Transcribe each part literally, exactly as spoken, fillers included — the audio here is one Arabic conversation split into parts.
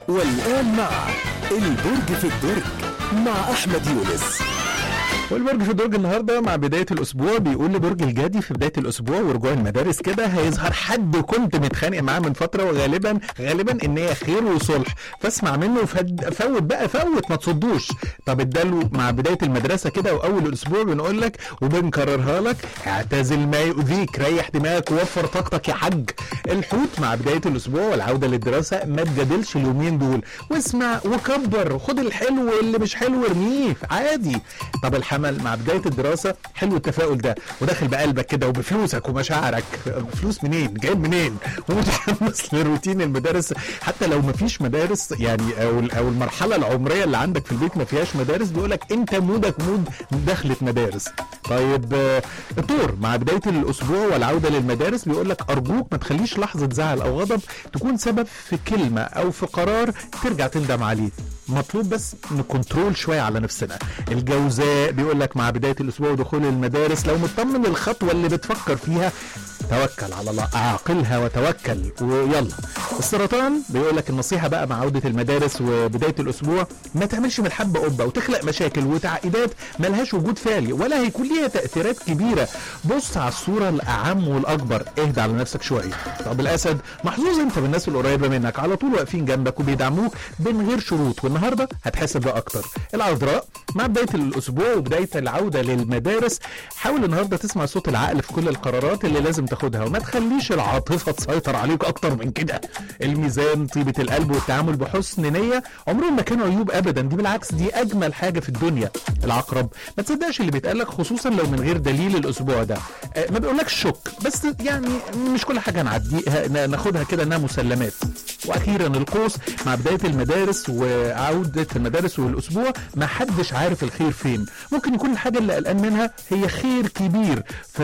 والآن مع البرج في الدرج مع أحمد يونس. والبرج في الدرج النهارده مع بدايه الاسبوع بيقول لبرج الجدي في بدايه الاسبوع ورجوع المدارس كده هيظهر حد كنت متخانق معاه من فتره، وغالبا غالبا ان هي خير وصلح، فاسمع منه وفد فوت بقى فوت ما تصدوش. طب اداله مع بدايه المدرسه كده واول الاسبوع بنقول لك وبنكررها لك: اعتزل ما يؤذيك، ريح دماغك ووفر طاقتك يا حاج. الحوت مع بدايه الاسبوع والعوده للدراسه ما تجادلش اليومين دول، واسمع وكبر، خد الحلو واللي مش حلو ارميه عادي. طب الحمل مع بدايه الدراسه حلو التفاؤل ده، وداخل بقلبك كده وبفلوسك ومشاعرك. فلوس منين؟ جايب منين؟ ومتحمس لروتين المدارس حتى لو ما فيش مدارس، يعني او او المرحله العمريه اللي عندك في البيت ما فيهاش مدارس، بيقولك انت مودك مود دخلة مدارس. طيب الطور مع بدايه الاسبوع والعوده للمدارس بيقولك ارجوك ما تخليش لحظه زعل او غضب تكون سبب في كلمه او في قرار ترجع تندم عليه. مطلوب بس نكنترول شويه على نفسنا. الجوزاء بيقول لك مع بدايه الاسبوع ودخول المدارس لو مطمن الخطوه اللي بتفكر فيها توكل على الله، اعقلها وتوكل ويلا. السرطان بيقول لك النصيحه بقى مع عوده المدارس وبدايه الاسبوع: ما تعملش من الحبه قبه وتخلق مشاكل وتعقيدات ملهاش وجود فعلي ولا هيكون ليها تاثيرات كبيره. بص على الصوره الاعم والاكبر، اهدى على نفسك شويه. طب الاسد محظوظ انت بالناس القريبه منك، على طول واقفين جنبك وبيدعموك من غير شروط، والنهارده هتحاسب ده اكتر. العذراء مع بدايه الاسبوع وبدايه العوده للمدارس حاول النهارده تسمع صوت العقل في كل القرارات اللي لازم تاخدها، وما تخليش العاطفه تسيطر عليك اكتر من كده. الميزان طيبه القلب والتعامل بحسن نيه عمرهم ما كانوا عيوب ابدا، دي بالعكس دي اجمل حاجه في الدنيا. العقرب ما تصدقش اللي بيتقال لك خصوصا لو من غير دليل الاسبوع ده، أه ما بيقولكش شك، بس يعني مش كل حاجه نعديها ناخدها كده انها مسلمات. واخيرا القوس مع بدايه المدارس وعوده المدارس والاسبوع ما حدش عارف الخير فين، ممكن يكون الحاجه اللي قلقان منها هي خير كبير،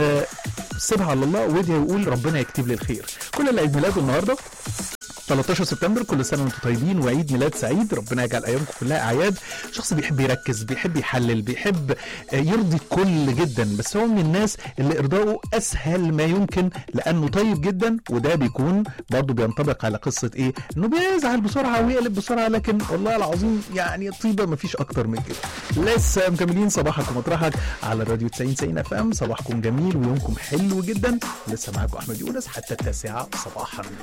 فسيبها على الله وادعي وقول ربنا يكتب لي الخير. كل اللي عيد ميلاده النهارده ثلاثة عشر سبتمبر، كل سنه وانتم طيبين وعيد ميلاد سعيد، ربنا يجعل ايامكم كلها اعياد. شخص بيحب يركز، بيحب يحلل، بيحب يرضي الكل جدا، بس هو من الناس اللي ارضائه اسهل ما يمكن لانه طيب جدا، وده بيكون برضه بينطبق على قصه ايه؟ انه بيزعل بسرعه ويقلب بسرعه، لكن والله العظيم يعني طيبه مفيش اكتر من كده. لسه مكملين صباحك ومطرحك على الراديو تسعين تسعين اف ام. صباحكم جميل ويومكم حلو جدا. لسه معاكم احمد يونس حتى التاسعه صباحا.